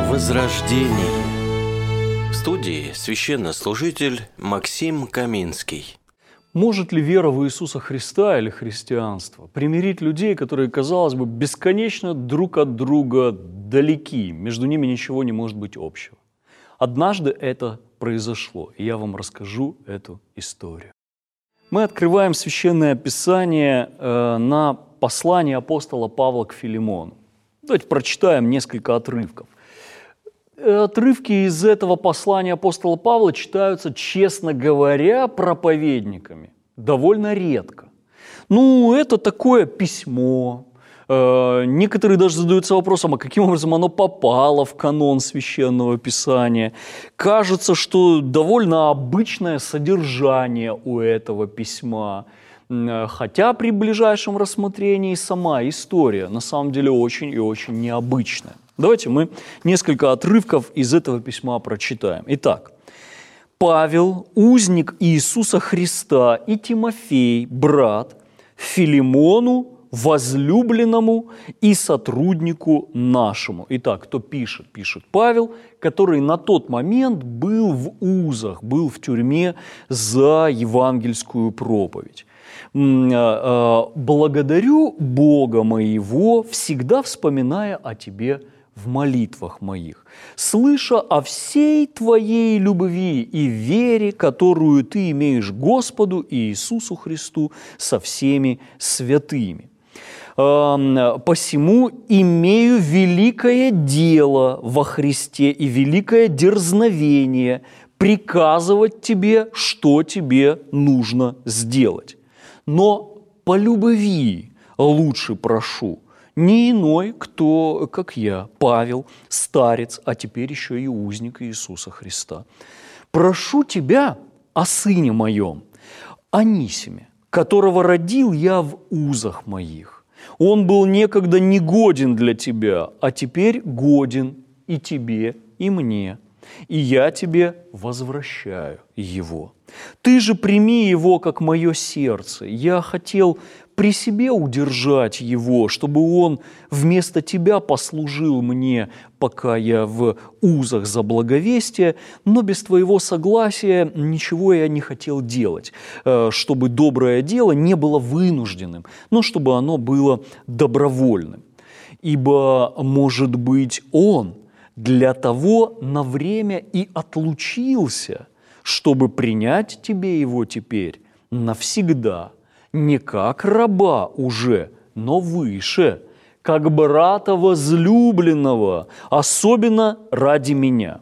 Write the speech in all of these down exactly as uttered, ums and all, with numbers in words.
Возрождение. В студии священнослужитель Максим Каминский. Может ли вера в Иисуса Христа или христианство примирить людей, которые, казалось бы, бесконечно друг от друга далеки, между ними ничего не может быть общего? Однажды это произошло, и я вам расскажу эту историю. Мы открываем Священное Писание э, на послание апостола Павла к Филимону. Давайте прочитаем несколько отрывков. Отрывки из этого послания апостола Павла читаются, честно говоря, проповедниками довольно редко. Ну, это такое письмо. Некоторые даже задаются вопросом, а каким образом оно попало в канон Священного Писания. Кажется, что довольно обычное содержание у этого письма. Хотя при ближайшем рассмотрении сама история на самом деле очень и очень необычная. Давайте мы несколько отрывков из этого письма прочитаем. Итак, Павел, узник Иисуса Христа, и Тимофей, брат, Филимону, возлюбленному и сотруднику нашему. Итак, кто пишет? Пишет Павел, который на тот момент был в узах, был в тюрьме за евангельскую проповедь. «Благодарю Бога моего, всегда вспоминая о тебе в молитвах моих, слыша о всей твоей любви и вере, которую ты имеешь к Господу Иисусу Христу со всеми святыми. Посему имею великое дело во Христе и великое дерзновение приказывать тебе, что тебе нужно сделать. Но по любви лучше прошу, не иной, кто, как я, Павел, старец, а теперь еще и узник Иисуса Христа. Прошу тебя о сыне моем, Анисиме, которого родил я в узах моих. Он был некогда негоден для тебя, а теперь годен и тебе, и мне, и я тебе возвращаю его. Ты же прими его, как мое сердце. Я хотел при себе удержать его, чтобы он вместо тебя послужил мне, пока я в узах за благовестие, но без твоего согласия ничего я не хотел делать, чтобы доброе дело не было вынужденным, но чтобы оно было добровольным. Ибо, может быть, он для того на время и отлучился, чтобы принять тебе его теперь навсегда, не как раба уже, но выше, как брата возлюбленного, особенно ради меня.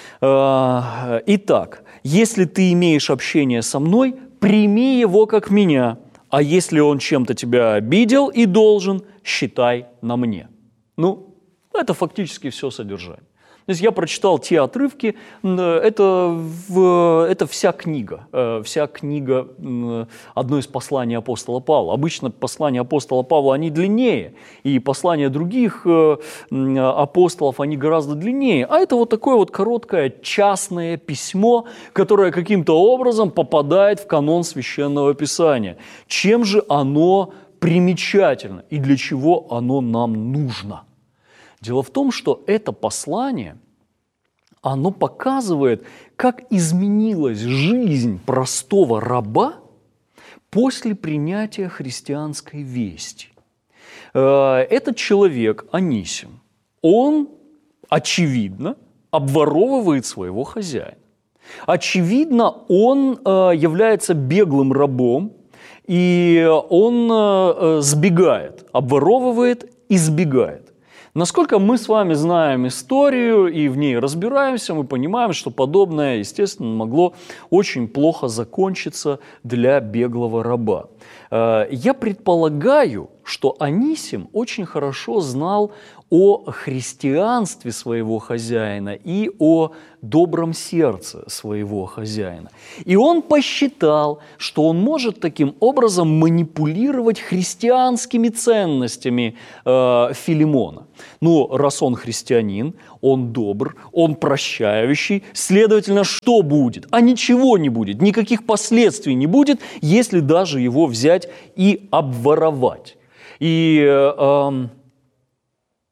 Итак, если ты имеешь общение со мной, прими его как меня, а если он чем-то тебя обидел и должен, считай на мне». Ну, это фактически все содержание. То есть я прочитал те отрывки, это, это вся книга, вся книга одно из посланий апостола Павла. Обычно послания апостола Павла, они длиннее, и послания других апостолов, они гораздо длиннее. А это вот такое вот короткое частное письмо, которое каким-то образом попадает в канон Священного Писания. Чем же оно примечательно и для чего оно нам нужно? Дело в том, что это послание, оно показывает, как изменилась жизнь простого раба после принятия христианской вести. Этот человек, Анисим, он, очевидно, обворовывает своего хозяина. Очевидно, он является беглым рабом, и он сбегает, обворовывает и сбегает. Насколько мы с вами знаем историю и в ней разбираемся, мы понимаем, что подобное, естественно, могло очень плохо закончиться для беглого раба. Я предполагаю, что Анисим очень хорошо знал о христианстве своего хозяина и о добром сердце своего хозяина. И он посчитал, что он может таким образом манипулировать христианскими ценностями э, Филимона. Ну, раз он христианин, он добр, он прощающий, следовательно, что будет? А ничего не будет, никаких последствий не будет, если даже его взять и обворовать. И э,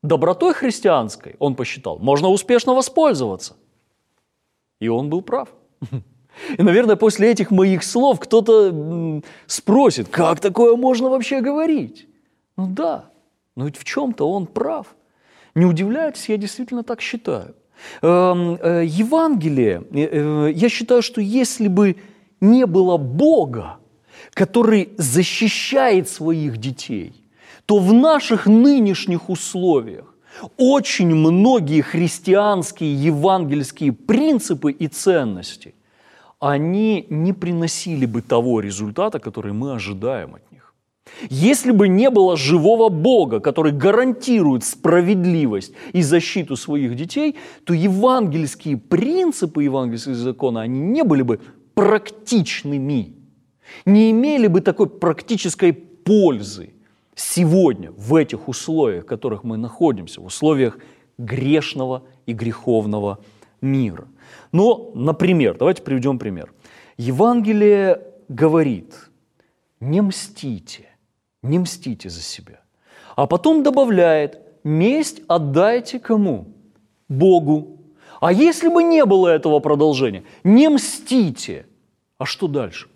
добротой христианской, он посчитал, можно успешно воспользоваться. И он был прав. И, наверное, после этих моих слов кто-то спросит, как такое можно вообще говорить? Ну да, но ведь в чем-то он прав. Не удивляйтесь, я действительно так считаю. Евангелие, я считаю, что если бы не было Бога, который защищает своих детей, то в наших нынешних условиях очень многие христианские, евангельские принципы и ценности, они не приносили бы того результата, который мы ожидаем от них. Если бы не было живого Бога, который гарантирует справедливость и защиту своих детей, то евангельские принципы евангельского закона, они не были бы практичными, не имели бы такой практической пользы сегодня в этих условиях, в которых мы находимся, в условиях грешного и греховного мира. Но, например, давайте приведем пример. Евангелие говорит, не мстите, не мстите за себя. А потом добавляет, месть отдайте кому? Богу. А если бы не было этого продолжения, не мстите. А что дальше?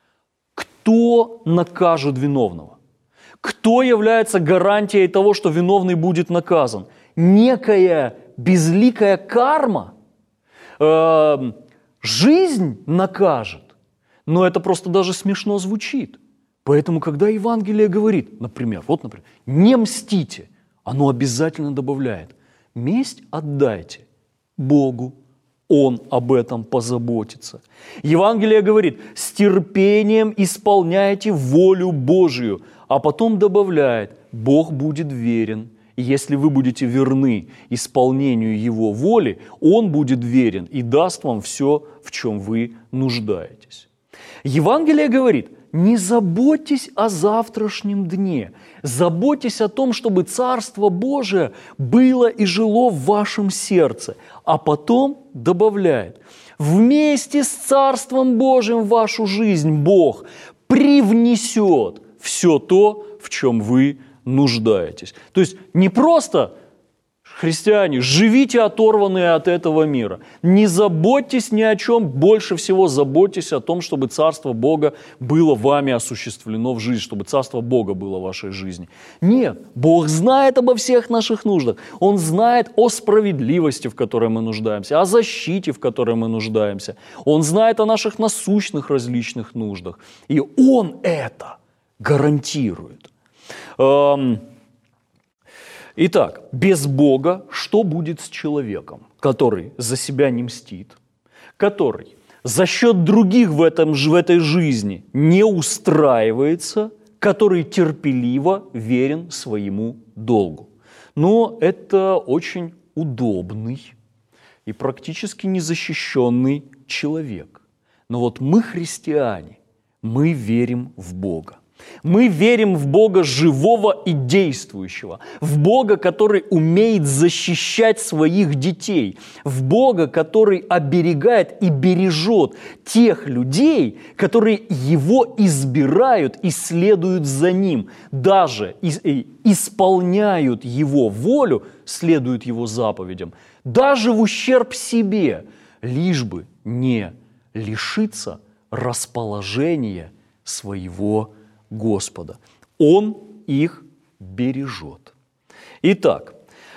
Кто накажет виновного? Кто является гарантией того, что виновный будет наказан? Некая безликая карма? Э, жизнь накажет? Но это просто даже смешно звучит. Поэтому, когда Евангелие говорит, например, вот, например, не мстите, оно обязательно добавляет, месть отдайте Богу, Он об этом позаботится. Евангелие говорит, с терпением исполняйте волю Божию, а потом добавляет, Бог будет верен. И если вы будете верны исполнению Его воли, Он будет верен и даст вам все, в чем вы нуждаетесь. Евангелие говорит, не заботьтесь о завтрашнем дне, заботьтесь о том, чтобы Царство Божие было и жило в вашем сердце. А потом добавляет, вместе с Царством Божьим в вашу жизнь Бог привнесет все то, в чем вы нуждаетесь. То есть не просто, христиане, живите оторванные от этого мира. Не заботьтесь ни о чем, больше всего заботьтесь о том, чтобы Царство Бога было вами осуществлено в жизни, чтобы Царство Бога было в вашей жизни. Нет, Бог знает обо всех наших нуждах. Он знает о справедливости, в которой мы нуждаемся, о защите, в которой мы нуждаемся. Он знает о наших насущных различных нуждах. И Он это гарантирует. Итак, без Бога что будет с человеком, который за себя не мстит, который за счет других в, этом, в этой жизни не устраивается, который терпеливо верен своему долгу? Но это очень удобный и практически незащищенный человек. Но вот мы, христиане, мы верим в Бога. Мы верим в Бога живого и действующего, в Бога, который умеет защищать своих детей, в Бога, который оберегает и бережет тех людей, которые Его избирают и следуют за Ним, даже исполняют Его волю, следуют Его заповедям, даже в ущерб себе, лишь бы не лишиться расположения своего Господа. Он их бережет. Итак,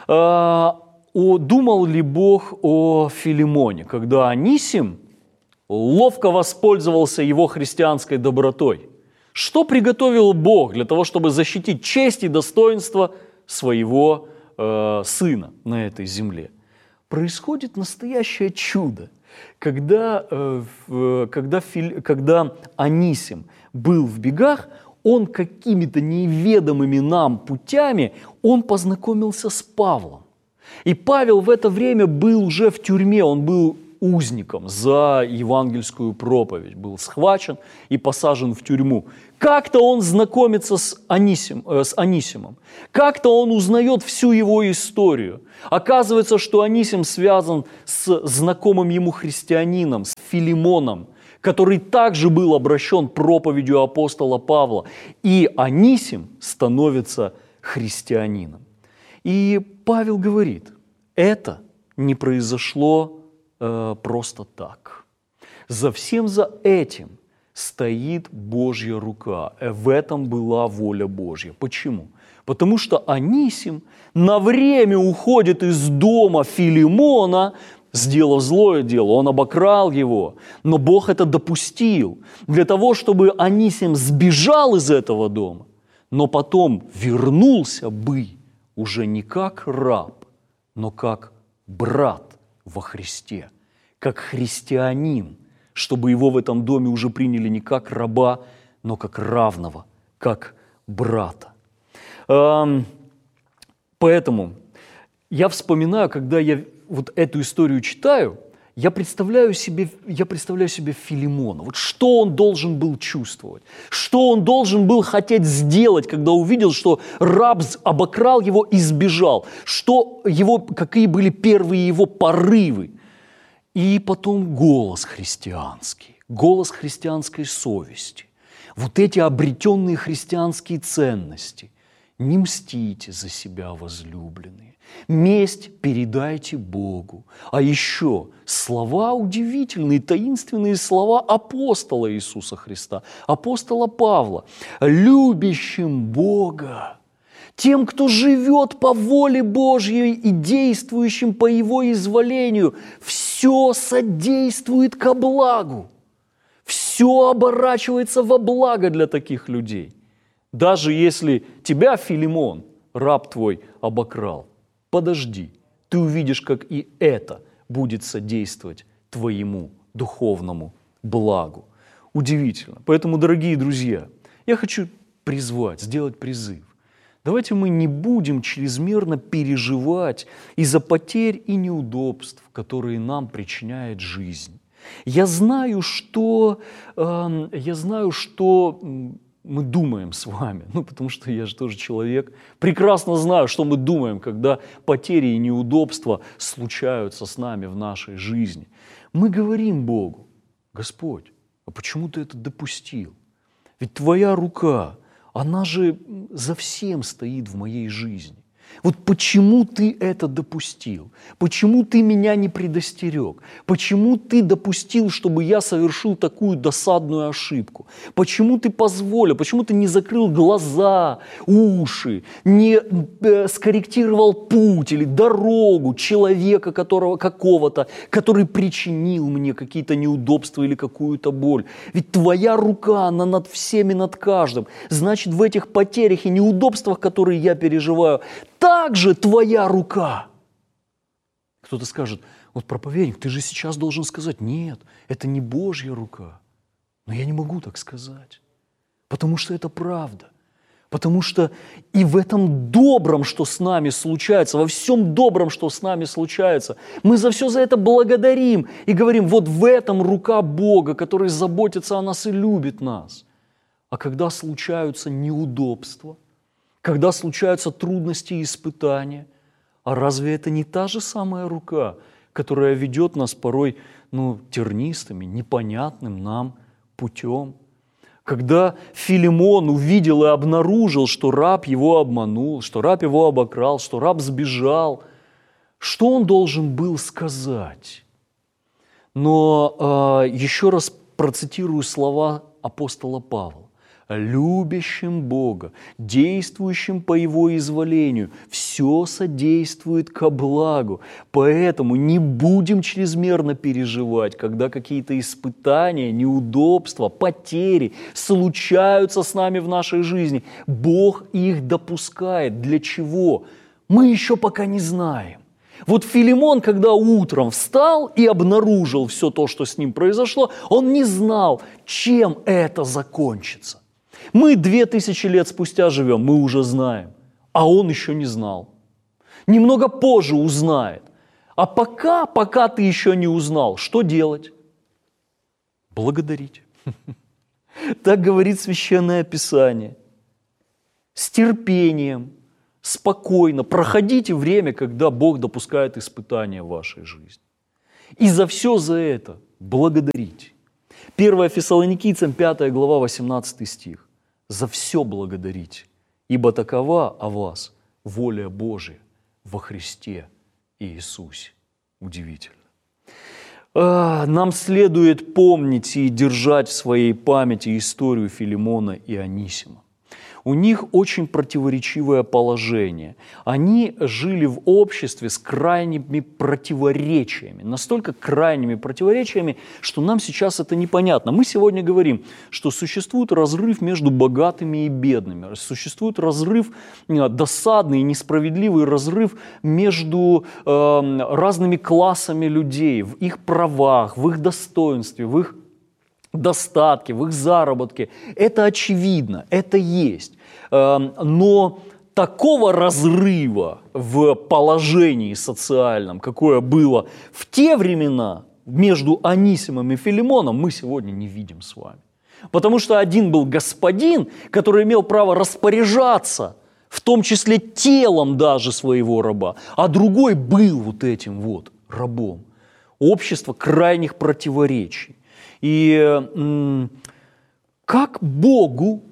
думал ли Бог о Филимоне, когда Анисим ловко воспользовался его христианской добротой? Что приготовил Бог для того, чтобы защитить честь и достоинство своего э, сына на этой земле? Происходит настоящее чудо. Когда, э, когда, когда Анисим был в бегах, он какими-то неведомыми нам путями, он познакомился с Павлом. И Павел в это время был уже в тюрьме, он был узником за евангельскую проповедь, был схвачен и посажен в тюрьму. Как-то он знакомится с, Анисим, э, с Анисимом, как-то он узнает всю его историю. Оказывается, что Анисим связан с знакомым ему христианином, с Филимоном, который также был обращен проповедью апостола Павла. И Анисим становится христианином. И Павел говорит, это не произошло э, просто так. За всем за этим стоит Божья рука. В этом была воля Божья. Почему? Потому что Анисим на время уходит из дома Филимона, сделав злое дело, он обокрал его, но Бог это допустил для того, чтобы Анисим сбежал из этого дома, но потом вернулся бы уже не как раб, но как брат во Христе, как христианин, чтобы его в этом доме уже приняли не как раба, но как равного, как брата. Поэтому я вспоминаю, когда я вот эту историю читаю, я представляю себе, я представляю себе Филимона. Вот что он должен был чувствовать, что он должен был хотеть сделать, когда увидел, что раб обокрал его и сбежал, что его, какие были первые его порывы. И потом голос христианский, голос христианской совести. Вот эти обретенные христианские ценности. Не мстите за себя, возлюбленные. Месть передайте Богу. А еще слова удивительные, таинственные слова апостола Иисуса Христа, апостола Павла. Любящим Бога, тем, кто живет по воле Божьей и действующим по Его изволению, все содействует ко благу. Все оборачивается во благо для таких людей. Даже если тебя, Филимон, раб твой, обокрал, подожди, ты увидишь, как и это будет содействовать твоему духовному благу. Удивительно. Поэтому, дорогие друзья, я хочу призвать, сделать призыв. Давайте мы не будем чрезмерно переживать из-за потерь и неудобств, которые нам причиняет жизнь. Я знаю, что, э, я знаю, что мы думаем с вами, ну, потому что я же тоже человек, прекрасно знаю, что мы думаем, когда потери и неудобства случаются с нами в нашей жизни. Мы говорим Богу: Господь, а почему ты это допустил? Ведь Твоя рука, она же за всем стоит в моей жизни. Вот почему ты это допустил? Почему ты меня не предостерег? Почему ты допустил, чтобы я совершил такую досадную ошибку? Почему ты позволил? Почему ты не закрыл глаза, уши, не э, скорректировал путь или дорогу человека которого, какого-то, который причинил мне какие-то неудобства или какую-то боль? Ведь Твоя рука, она над всеми, над каждым. Значит, в этих потерях и неудобствах, которые я переживаю, также Твоя рука. Кто-то скажет: вот проповедник, ты же сейчас должен сказать: нет, это не Божья рука. Но я не могу так сказать, потому что это правда. Потому что и в этом добром, что с нами случается, во всем добром, что с нами случается, мы за все за это благодарим и говорим: вот в этом рука Бога, который заботится о нас и любит нас. А когда случаются неудобства, когда случаются трудности и испытания, а разве это не та же самая рука, которая ведет нас порой ну, тернистым, непонятным нам путем? Когда Филимон увидел и обнаружил, что раб его обманул, что раб его обокрал, что раб сбежал, что он должен был сказать? Но э, еще раз процитирую слова апостола Павла. Любящим Бога, действующим по Его изволению, все содействует ко благу. Поэтому не будем чрезмерно переживать, когда какие-то испытания, неудобства, потери случаются с нами в нашей жизни. Бог их допускает. Для чего? Мы еще пока не знаем. Вот Филимон, когда утром встал и обнаружил все то, что с ним произошло, он не знал, чем это закончится. Мы две тысячи лет спустя живем, мы уже знаем, а он еще не знал. Немного позже узнает. А пока, пока ты еще не узнал, что делать? Благодарить. Так говорит Священное Писание. С терпением, спокойно проходите время, когда Бог допускает испытания в вашей жизни. И за все за это благодарите. первое Фессалоникийцам, пятая глава, восемнадцатый стих. За все благодарите, ибо такова о вас воля Божия во Христе Иисусе. Удивительно. Нам следует помнить и держать в своей памяти историю Филимона и Анисима. У них очень противоречивое положение. Они жили в обществе с крайними противоречиями, настолько крайними противоречиями, что нам сейчас это непонятно. Мы сегодня говорим, что существует разрыв между богатыми и бедными, существует разрыв, досадный и несправедливый разрыв между э, разными классами людей, в их правах, в их достоинстве, в их достатки, в их заработке. Это очевидно, это есть. Но такого разрыва в положении социальном, какое было в те времена между Анисимом и Филимоном, мы сегодня не видим с вами. Потому что один был господин, который имел право распоряжаться, в том числе телом даже своего раба, а другой был вот этим вот рабом. Общество крайних противоречий. И м- как Богу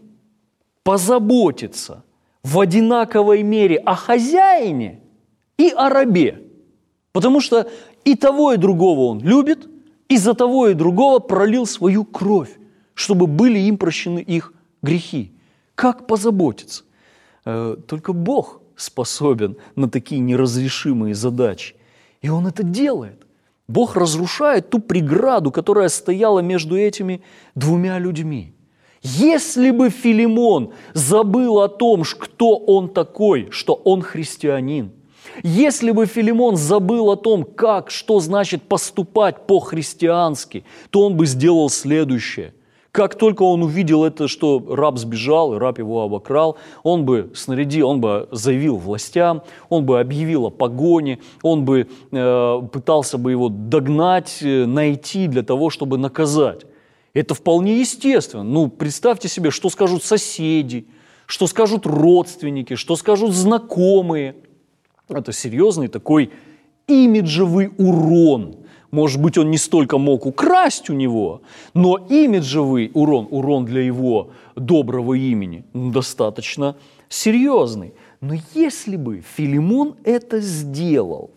позаботиться в одинаковой мере о хозяине и о рабе? Потому что и того, и другого он любит, и за того, и другого пролил свою кровь, чтобы были им прощены их грехи. Как позаботиться? Э, только Бог способен на такие неразрешимые задачи. И Он это делает. Бог разрушает ту преграду, которая стояла между этими двумя людьми. Если бы Филимон забыл о том, кто он такой, что он христианин, если бы Филимон забыл о том, как, что значит поступать по-христиански, то он бы сделал следующее. Как только он увидел это, что раб сбежал, и раб его обокрал, он бы снарядил, он бы заявил властям, он бы объявил о погоне, он бы э, пытался бы его догнать, найти для того, чтобы наказать. Это вполне естественно. Ну, представьте себе, что скажут соседи, что скажут родственники, что скажут знакомые. Это серьезный такой имиджевый урон. Может быть, он не столько мог украсть у него, но имиджевый урон, урон для его доброго имени, достаточно серьезный. Но если бы Филимон это сделал,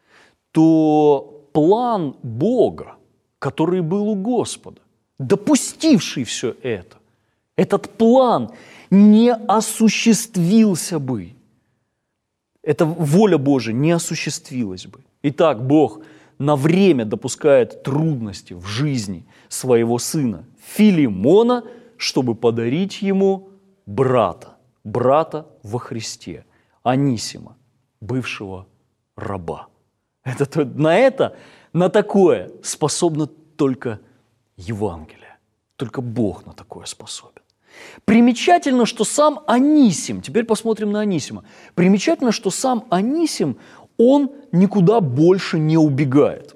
то план Бога, который был у Господа, допустивший все это, этот план не осуществился бы. Эта воля Божия не осуществилась бы. Итак, Бог на время допускает трудности в жизни своего сына Филимона, чтобы подарить ему брата, брата во Христе, Анисима, бывшего раба. Это, на это, на такое способно только Евангелие. Только Бог на такое способен. Примечательно, что сам Анисим, теперь посмотрим на Анисима, примечательно, что сам Анисим, он никуда больше не убегает.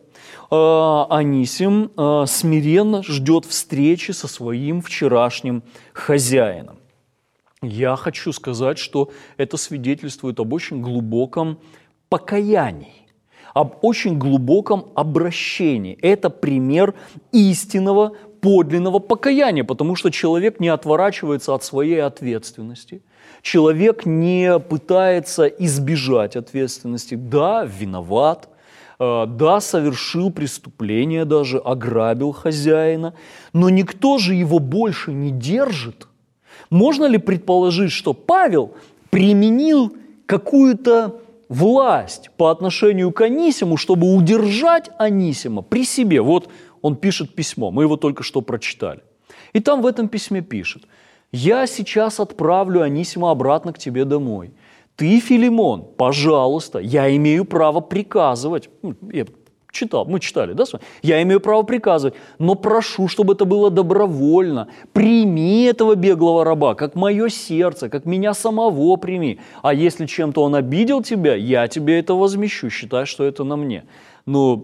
Анисим смиренно ждет встречи со своим вчерашним хозяином. Я хочу сказать, что это свидетельствует об очень глубоком покаянии, об очень глубоком обращении. Это пример истинного, подлинного покаяния, потому что человек не отворачивается от своей ответственности, человек не пытается избежать ответственности. Да, виноват, да, совершил преступление, даже ограбил хозяина, но никто же его больше не держит. Можно ли предположить, что Павел применил какую-то власть по отношению к Анисиму, чтобы удержать Анисима при себе? Вот он пишет письмо, мы его только что прочитали. И там в этом письме пишет: «Я сейчас отправлю Анисима обратно к тебе домой. Ты, Филимон, пожалуйста, я имею право приказывать». Я читал, мы читали, да? «Я имею право приказывать, но прошу, чтобы это было добровольно. Прими этого беглого раба, как мое сердце, как меня самого прими. А если чем-то он обидел тебя, я тебе это возмещу. Считай, что это на мне». Но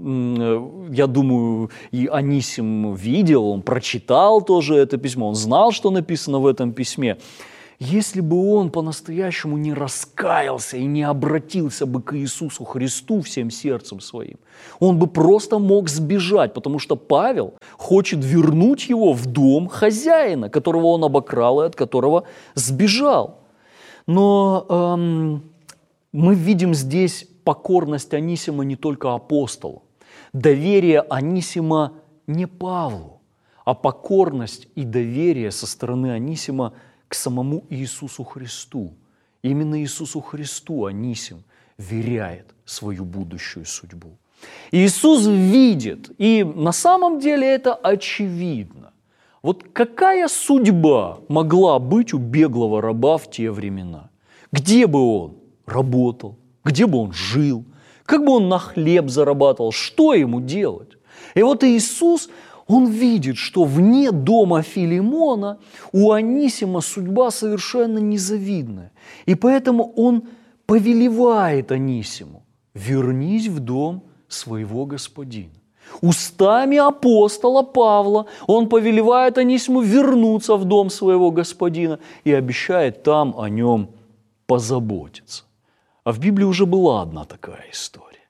я думаю, и Анисим видел, он прочитал тоже это письмо, он знал, что написано в этом письме. Если бы он по-настоящему не раскаялся и не обратился бы к Иисусу Христу всем сердцем своим, он бы просто мог сбежать, потому что Павел хочет вернуть его в дом хозяина, которого он обокрал и от которого сбежал. Но эм, Мы видим здесь покорность Анисима не только апостолу, доверие Анисима не Павлу, а покорность и доверие со стороны Анисима к самому Иисусу Христу. Именно Иисусу Христу Анисим веряет свою будущую судьбу. Иисус видит, и на самом деле это очевидно. Вот какая судьба могла быть у беглого раба в те времена? Где бы он работал, где бы он жил, как бы он на хлеб зарабатывал, что ему делать? И вот Иисус, он видит, что вне дома Филимона у Анисима судьба совершенно незавидная. И поэтому он повелевает Анисиму: вернись в дом своего господина. Устами апостола Павла он повелевает Анисиму вернуться в дом своего господина и обещает там о нем позаботиться. А в Библии уже была одна такая история.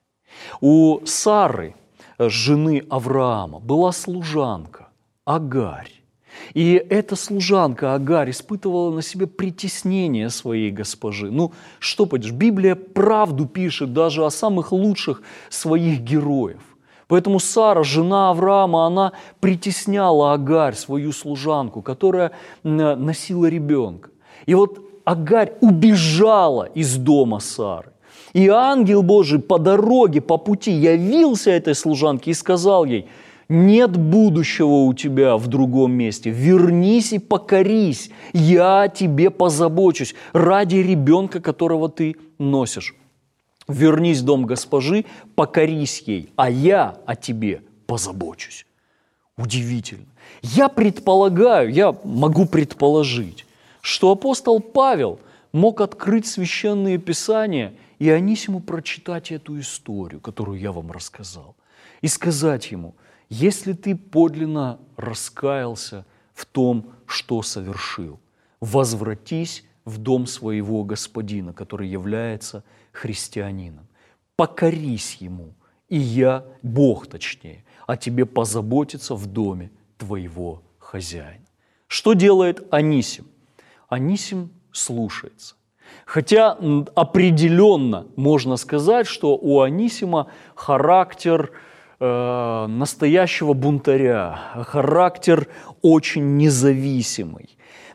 У Сары, жены Авраама, была служанка Агарь. И эта служанка Агарь испытывала на себе притеснение своей госпожи. Ну, что поделаешь, Библия правду пишет даже о самых лучших своих героев. Поэтому Сара, жена Авраама, она притесняла Агарь, свою служанку, которая носила ребенка. И вот Агарь убежала из дома Сары. И ангел Божий по дороге, по пути явился этой служанке и сказал ей: нет будущего у тебя в другом месте, вернись и покорись, я о тебе позабочусь ради ребенка, которого ты носишь. Вернись в дом госпожи, покорись ей, а я о тебе позабочусь. Удивительно. Я предполагаю, я могу предположить, что апостол Павел мог открыть священные писания и Анисиму прочитать эту историю, которую я вам рассказал, и сказать ему: если ты подлинно раскаялся в том, что совершил, возвратись в дом своего господина, который является христианином. Покорись ему, и я, Бог точнее, о тебе позаботится в доме твоего хозяина. Что делает Анисим? Анисим слушается. Хотя определенно можно сказать, что у Анисима характер э, настоящего бунтаря, характер очень независимый.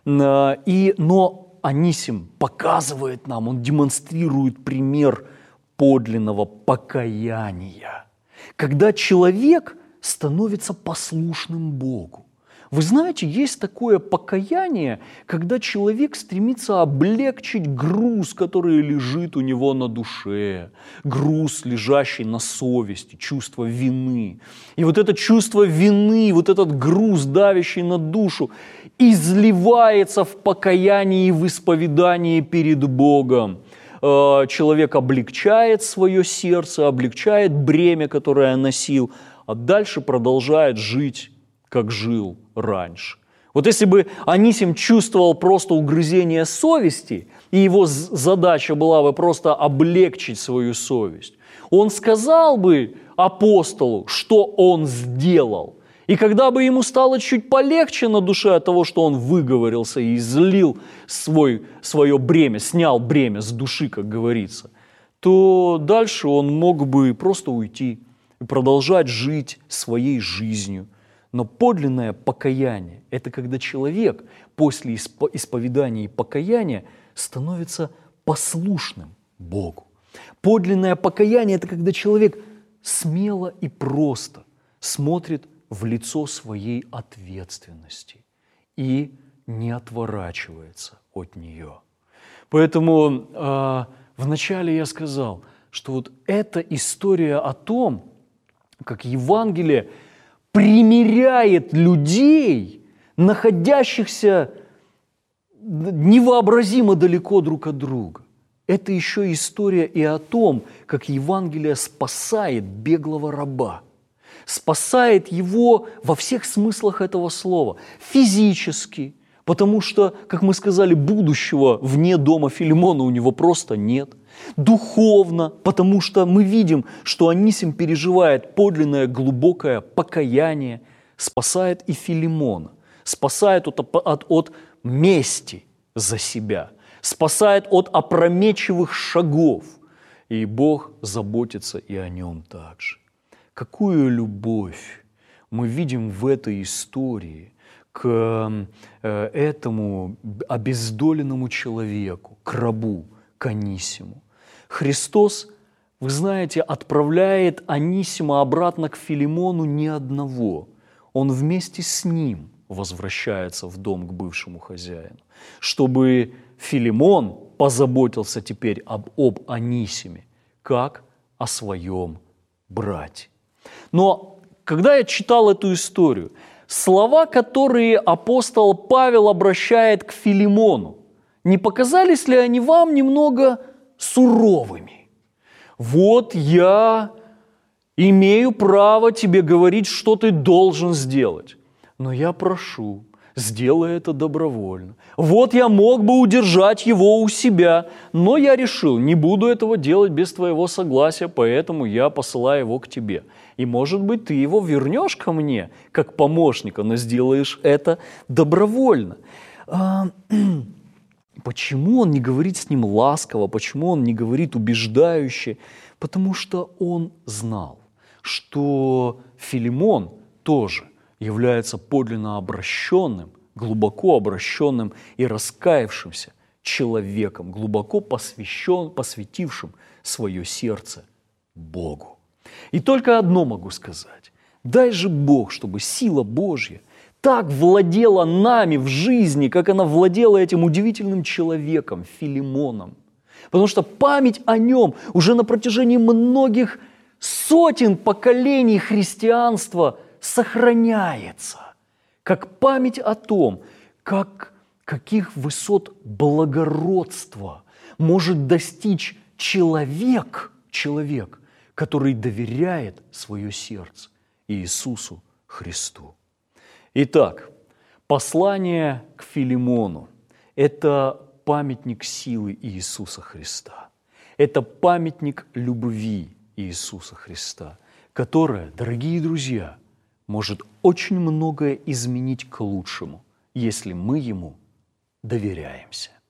И, но Анисим показывает нам, он демонстрирует пример подлинного покаяния, когда человек становится послушным Богу. Вы знаете, есть такое покаяние, когда человек стремится облегчить груз, который лежит у него на душе, груз, лежащий на совести, чувство вины. И вот это чувство вины, вот этот груз, давящий на душу, изливается в покаянии и в исповедании перед Богом. Человек облегчает свое сердце, облегчает бремя, которое носил, а дальше продолжает жить, как жил раньше. Вот если бы Анисим чувствовал просто угрызение совести, и его задача была бы просто облегчить свою совесть, он сказал бы апостолу, что он сделал. И когда бы ему стало чуть полегче на душе от того, что он выговорился и излил свой, свое бремя, снял бремя с души, как говорится, то дальше он мог бы просто уйти и продолжать жить своей жизнью. Но подлинное покаяние – это когда человек после исповедания и покаяния становится послушным Богу. Подлинное покаяние – это когда человек смело и просто смотрит в лицо своей ответственности и не отворачивается от нее. Поэтому э, вначале я сказал, что вот эта история о том, как Евангелие примиряет людей, находящихся невообразимо далеко друг от друга. Это еще история и о том, как Евангелие спасает беглого раба. Спасает его во всех смыслах этого слова. Физически, потому что, как мы сказали, будущего вне дома Филимона у него просто нет. Духовно, потому что мы видим, что Анисим переживает подлинное глубокое покаяние, спасает и Филимона, спасает от, от, от мести за себя, спасает от опрометчивых шагов. И Бог заботится и о нем также. Какую любовь мы видим в этой истории к этому обездоленному человеку, к рабу, к Анисиму. Христос, вы знаете, отправляет Анисима обратно к Филимону не одного. Он вместе с ним возвращается в дом к бывшему хозяину, чтобы Филимон позаботился теперь об, об Анисиме, как о своем брате. Но когда я читал эту историю, слова, которые апостол Павел обращает к Филимону, не показались ли они вам немного суровыми? Вот я имею право тебе говорить, что ты должен сделать, но я прошу, сделай это добровольно. Вот я мог бы удержать его у себя, но я решил, не буду этого делать без твоего согласия, поэтому я посылаю его к тебе. И, может быть, ты его вернешь ко мне, как помощника, но сделаешь это добровольно. А, почему он не говорит с ним ласково, почему он не говорит убеждающе? Потому что он знал, что Филимон тоже является подлинно обращенным, глубоко обращенным и раскаявшимся человеком, глубоко посвящен, посвятившим свое сердце Богу. И только одно могу сказать. Дай же Бог, чтобы сила Божья так владела нами в жизни, как она владела этим удивительным человеком, Филимоном. Потому что память о нем уже на протяжении многих сотен поколений христианства сохраняется, как память о том, как, каких высот благородства может достичь человек, человек, который доверяет свое сердце Иисусу Христу. Итак, послание к Филимону – это памятник силы Иисуса Христа. Это памятник любви Иисуса Христа, которая, дорогие друзья, может очень многое изменить к лучшему, если мы Ему доверяемся.